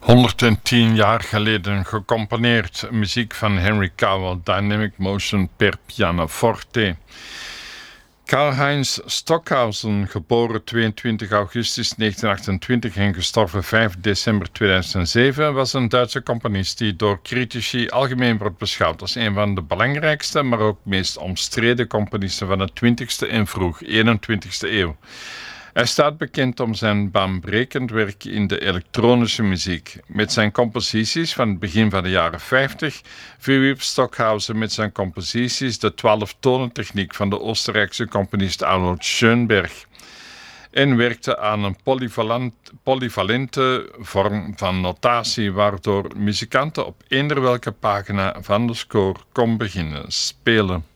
110 jaar geleden gecomponeerd muziek van Henry Cowell, Dynamic Motion per pianoforte. Karl-Heinz Stockhausen, geboren 22 augustus 1928 en gestorven 5 december 2007, was een Duitse componist die door critici algemeen wordt beschouwd als een van de belangrijkste, maar ook meest omstreden componisten van de 20e en vroeg 21e eeuw. Hij staat bekend om zijn baanbrekend werk in de elektronische muziek. Met zijn composities van het begin van de jaren 50 verwierp Stockhausen met zijn composities de 12-tonentechniek van de Oostenrijkse componist Arnold Schönberg en werkte aan een polyvalente vorm van notatie waardoor muzikanten op eender welke pagina van de score kon beginnen spelen.